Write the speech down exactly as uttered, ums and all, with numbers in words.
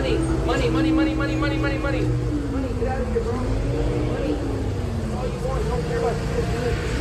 money, money, money, money, money, money, money, money. Money, get out of here, bro. Money. That's all you want. Don't care about this.